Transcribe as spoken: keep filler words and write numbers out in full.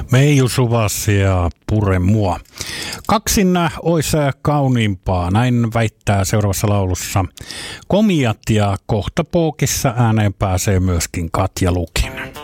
Meiju Suvas ja Pure mua. Kaksin ois kauniimpaa, näin väittää seuraavassa laulussa Komiat, ja kohta pookissa ääneen pääsee myöskin Katja Lukinen.